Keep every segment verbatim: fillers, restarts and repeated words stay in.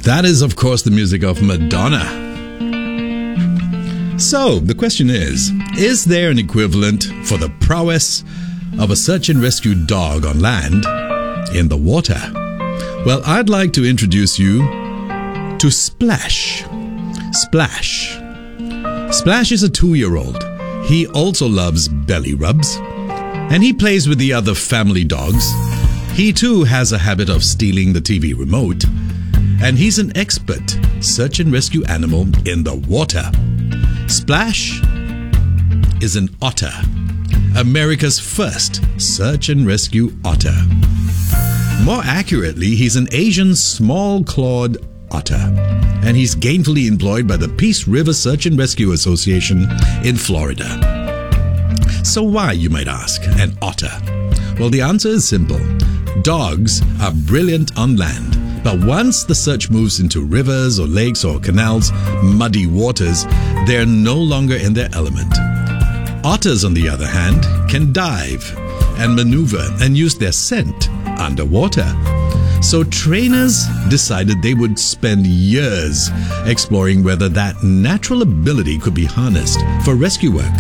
That is, of course, the music of Madonna. So, the question is, is there an equivalent for the prowess of a search and rescue dog on land in the water? Well, I'd like to introduce you to Splash. Splash. Splash is a two-year-old. He also loves belly rubs, and he plays with the other family dogs. He too has a habit of stealing the T V remote, and he's an expert search and rescue animal in the water. Splash is an otter, America's first search and rescue otter. More accurately, he's an Asian small-clawed otter, and he's gainfully employed by the Peace River Search and Rescue Association in Florida. So why, you might ask, an otter? Well, the answer is simple. Dogs are brilliant on land, but once the search moves into rivers or lakes or canals, muddy waters, they're no longer in their element. Otters, on the other hand, can dive and maneuver and use their scent underwater. So trainers decided they would spend years exploring whether that natural ability could be harnessed for rescue work.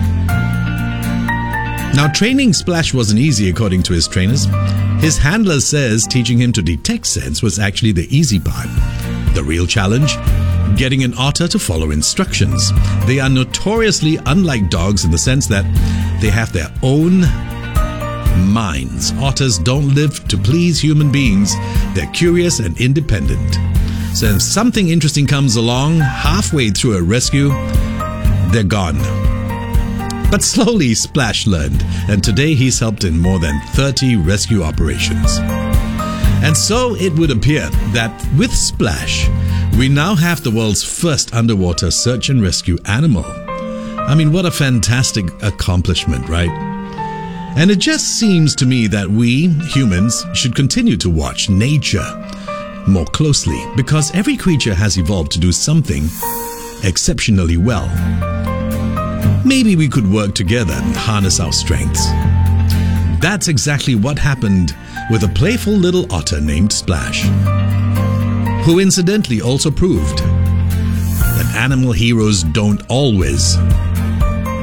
Now, training Splash wasn't easy, according to his trainers. His handler says teaching him to detect scents was actually the easy part. The real challenge? Getting an otter to follow instructions. They are notoriously unlike dogs in the sense that they have their own minds. Otters don't live to please human beings. They're curious and independent. So if something interesting comes along halfway through a rescue, they're gone. But slowly Splash learned, and today he's helped in more than thirty rescue operations. And so it would appear that with Splash, we now have the world's first underwater search and rescue animal. I mean, what a fantastic accomplishment, right? And it just seems to me that we, humans, should continue to watch nature more closely, because every creature has evolved to do something exceptionally well. Maybe we could work together and harness our strengths. That's exactly what happened with a playful little otter named Splash, who incidentally also proved that animal heroes don't always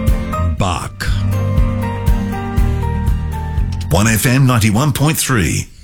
bark. one F M ninety-one point three